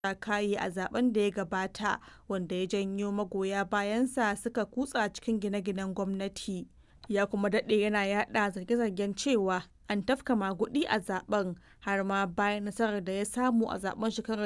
kayi a zaben da ya gabata wanda ya janyo magoya bayansa suka kutsa cikin gine-ginen gwamnati. Ya kuma daɗe yana yaɗa zarge-zargen cewa an tafka maguɗi a zaben har ma bayan nasarar da ya samu a zaben shekarar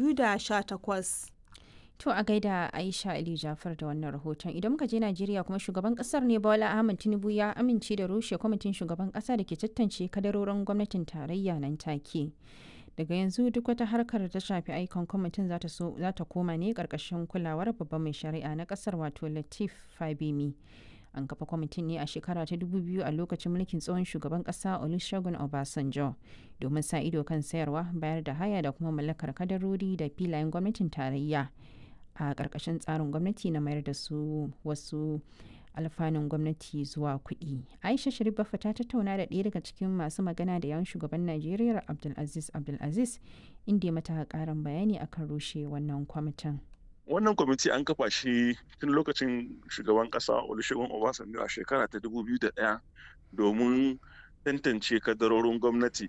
2018. To a gaida Aisha Ali Jafar da wannan rahoton. Idan muka je Najeriya kuma shugaban kasar ne Bola Ahmed Tinubu ya amince da rushe kwamitin shugaban kasa da ke tantance kadarorin gwamnatin tarayya nan take. Daga yanzu duk wata harkar da ta shafi aikon kwamitin za ta koma ne karkashin kulawar babban mai shari'a na kasar wato Lateef Fagbemi. An kafa kwamitin ne a shekara ta 2000 a lokacin mulkin tsohon shugaban kasa Olusegun Obasanjo domin sa ido kan sayarwa, bayar da haya da kuma mallakar kadarori da filayen gwamnatin tarayya a ƙarƙashin tsarin gwamnati na mayar da su wasu alfanun gwamnati zuwa kuɗi. Aisha Sharif Baffa ta tattauna da ɗaya daga cikin masu magana da yawan shugaban Najeriya Abdulaziz inda ya mata ƙarin bayani akan rushe wannan kwamitin. Wannan kwamiti an kafa shi tun lokacin shugaban ƙasa Olusegun Obasanjo a shekara ta 2001 domin tantance kadarorin gwamnati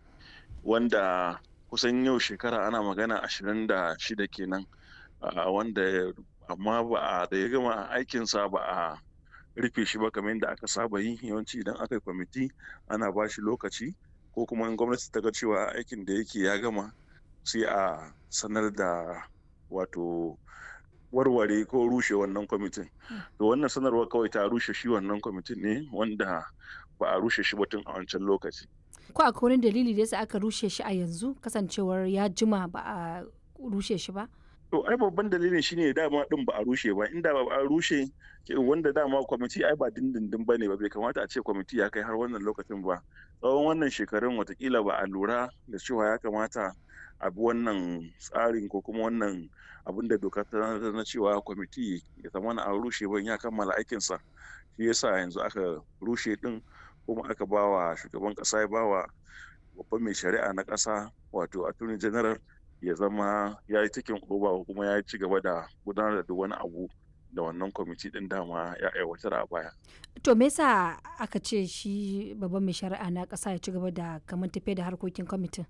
wanda kusan yau shekara ana magana 26 kenan. Wanda amma da ya gama aikinsa ba a rufe shi ba kamar yadda aka saba yi. Yawanci idan aka yi kwamiti ana ba shi lokaci ko kuma in gwamnati ta ga cewa aikin da yake ya gama sai a sanar da wato warware ko rushe wannan kwamitin. To wannan sanarwar kawai ta rushe shi wannan kwamitin ne wanda ba a rushe shi ba tun a wancan lokaci. Ko akwai wani dalili da yasa aka rushe shi a yanzu kasancewar ya jima ba a rushe shi ba? To ai babban dalilin shine dama din ba a rushe ba, inda ba a rushe wanda dama kwamiti ai ba dindindin bane ba, bai kamata a ce kwamiti ya kai har wannan lokacin ba. Tsawon wannan shekarun watakila ba a lura da cewa ya kamata a bi wannan tsarin ko kuma wannan abin da doka ta na cewa kwamiti ya zama a rushe ban ya kammala aikinsa. Shi yasa yanzu aka rushe din kuma aka bawa shugaban kasa ya bawa babban mai shari'a na kasa wato attorney general ya zama ya yi cikin oba kuma ya ci gaba da gudanar da wani abu da wannan kwamiti din dama ya aiwatar a baya. To me yasa aka ce shi babban mai shari'a na ƙasa ya ci gaba da kamar tafiya da harkokin kwamitin?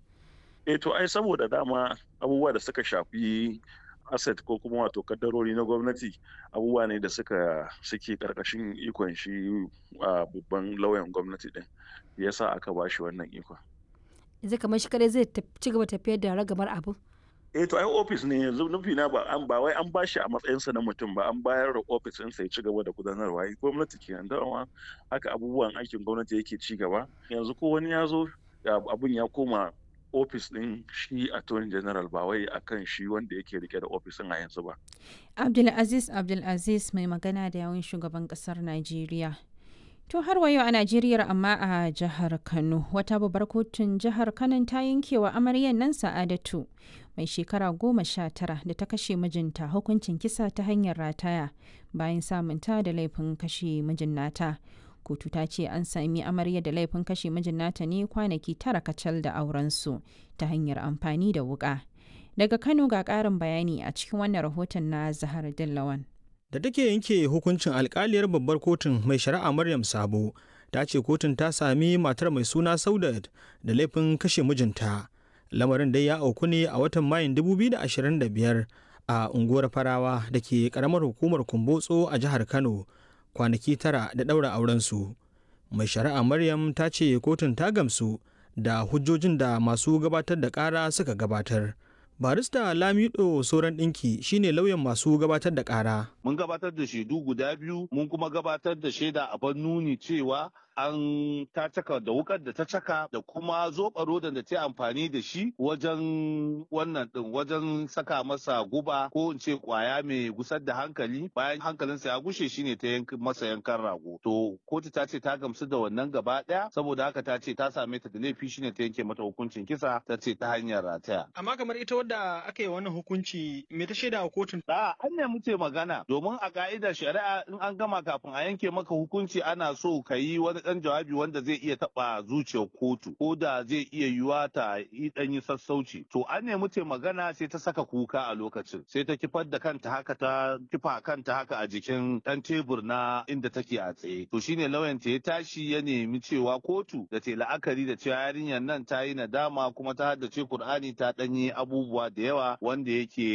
To ai saboda dama abubuwa da suka shafi asset ko kuma wato kaddarori na gwamnati abubuwa ne da suke karkashin ikon shi babban lauyan gwamnati din. Yasa aka ba shi wannan ikon. Yanzu kamar shi kadai zai ci gaba tafiyar da ragamar abu? To ai ofis ne yanzu nufi na ba wai an bashi a matsayinsa na mutum ba, an bayar da ofis ɗinsa ya ci gaba da gudanarwa. Gwamnati kenan dama haka abubuwan aikin gwamnati yake ci gaba. Yanzu ko wani ya zo abun ya koma ofis ɗin shi attorney general ba wai akan shi wanda yake rike da ofisin a yanzu ba. Abdulaziz mai magana da yawun shugaban ƙasar Najeriya. To har wa yau a Najeriya amma a jihar Kano wata babbar kotun jihar Kano ta yankewa amaryar nan Sa'adatu mai shekara 19 da ta kashe mijinta hukuncin kisa ta hanyar rataya bayan samunta da laifin kashe mijin nata. Kotu ta ce an sami amaryar da laifin kashe mijin nata ne kwanaki 9 kacal da aurensu ta hanyar amfani da wuka. Daga Kano ga ƙarin bayani a cikin wannan rahoton na Zahar Dillawan. Da take yanke hukuncin alkaliyar babbar kotun mai shari'a Maryam Sabo ta ce kotun ta sami matar mai suna Saudat da laifin kashe mijinta. Lamarin dai ya auku ne a watan Mayun 2025 a unguwar Farawa da ke karamar hukumar Kumbotso a jihar Kano kwanaki 9 da ɗaura aurensu. Mai shari'a Maryam ta ce kotun ta gamsu da hujjojin da masu gabatar da ƙara suka gabatar. Barista Lamido Soran Dinki shine lauyan masu gabatar da ƙara. Mun gabatar da shaidu guda biyu, mun kuma gabatar da shaida a ban nuni cewa an ta caka da wukar da ta caka da kuma zoɓaro da ta amfani da shi wajen wannan din wajen saka masa guba ko in ce kwaya mai gusar da hankali bayan hankalinsa ya gushe shine ta masa yankan rago. To kotu ta ce ta gamsu da wannan gaba ɗaya saboda haka ta ce ta same ta da laifi shine ta yanke mata hukuncin kisa ta ce ta hanyar rataya. Amma kamar ita wadda aka yi wannan hukunci me ta shaida wa kotun? An ne muke magana domin a ka'idar shari'a in an gama kafin a yanke maka hukunci ana so ka yi wani ɗan jawabi wanda zai iya taɓa zuciyar kotu ko da zai iya yiwa ta yi ɗan yi sassauci. To an nemi ta magana sai ta saka kuka a lokacin sai ta kifar da kanta haka ta kifa kanta haka a jikin ɗan tebur na inda take a tsaye. To shine lauyanta ya tashi ya nemi cewa kotu da ta la'akari da cewa yarinyar nan ta yi nadama kuma ta haddace Kur'ani ta ɗanyi abubuwa da yawa wanda yake